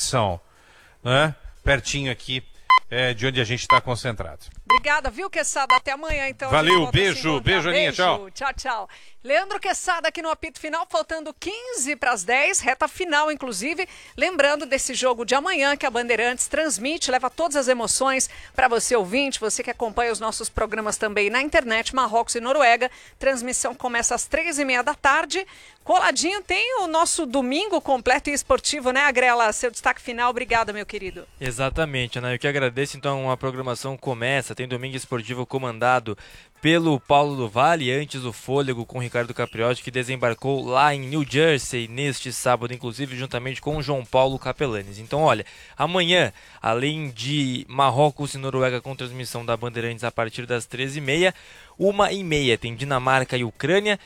tradição, né? Pertinho aqui de onde a gente está concentrado. Obrigada, viu, Queçada? Até amanhã, então. Valeu, beijo, Aninha, tchau. Tchau. Leandro Queçada aqui no apito final, faltando 15 para as 10, reta final, inclusive. Lembrando desse jogo de amanhã que a Bandeirantes transmite, leva todas as emoções para você, ouvinte, você que acompanha os nossos programas também na internet, Marrocos e Noruega. Transmissão começa às 3h30 da tarde. Coladinho tem o nosso domingo completo e esportivo, né, Agrela? Seu destaque final, obrigada, meu querido. Exatamente, Ana. Eu que agradeço. Então, a programação começa. Tem domingo esportivo comandado pelo Paulo do Vale, antes o Fôlego com o Ricardo Capriotti, que desembarcou lá em New Jersey neste sábado, inclusive juntamente com o João Paulo Capelanes. Então, olha, amanhã, além de Marrocos e Noruega com transmissão da Bandeirantes a partir das 13h30, 1h30 tem Dinamarca e Ucrânia,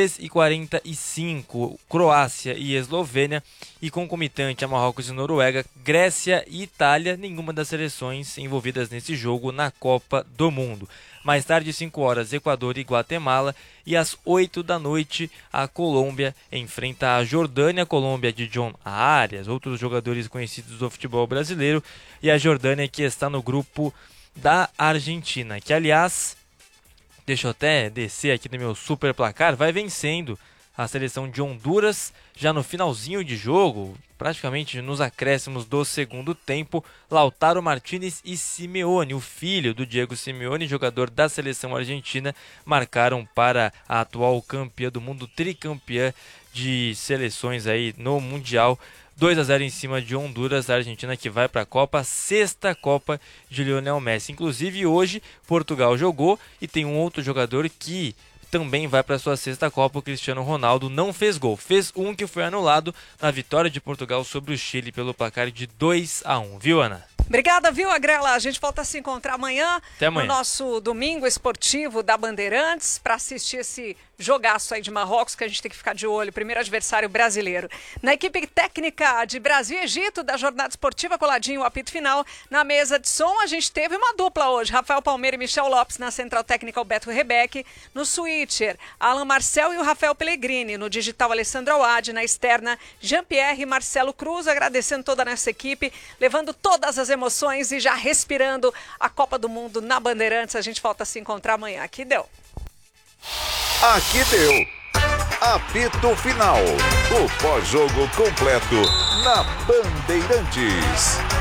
3h45 Croácia e Eslovênia, e concomitante a Marrocos e Noruega, Grécia e Itália, nenhuma das seleções envolvidas nesse jogo na Copa do Mundo. Mais tarde, 5 horas, Equador e Guatemala, e às 8 da noite, a Colômbia enfrenta a Jordânia, Colômbia de John Arias, outros jogadores conhecidos do futebol brasileiro, e a Jordânia que está no grupo da Argentina, que aliás, deixa eu até descer aqui no meu super placar, vai vencendo a seleção de Honduras já no finalzinho de jogo, praticamente nos acréscimos do segundo tempo. Lautaro Martínez e Simeone, o filho do Diego Simeone, jogador da seleção argentina, marcaram para a atual campeã do mundo, tricampeã de seleções aí no Mundial. 2-0 em cima de Honduras, a Argentina que vai para a Copa, sexta Copa de Lionel Messi. Inclusive hoje Portugal jogou e tem um outro jogador que também vai para sua sexta Copa, o Cristiano Ronaldo não fez gol. Fez um que foi anulado na vitória de Portugal sobre o Chile pelo placar de 2-1, viu, Ana? Obrigada, viu, Agrela? A gente volta a se encontrar amanhã, até amanhã, no nosso domingo esportivo da Bandeirantes, para assistir esse jogaço aí de Marrocos, que a gente tem que ficar de olho, primeiro adversário brasileiro. Na equipe técnica de Brasil e Egito, da jornada esportiva, coladinho o apito final, na mesa de som, a gente teve uma dupla hoje, Rafael Palmeira e Michel Lopes, na central técnica, o Beto Rebeck, no switcher, Alan Marcel e o Rafael Pellegrini, no digital, Alessandro Awad, na externa, Jean-Pierre e Marcelo Cruz, agradecendo toda a nossa equipe, levando todas as emoções e já respirando a Copa do Mundo na Bandeirantes. A gente volta a se encontrar amanhã. Aqui deu. Aqui deu. Apito final. O pós-jogo completo na Bandeirantes.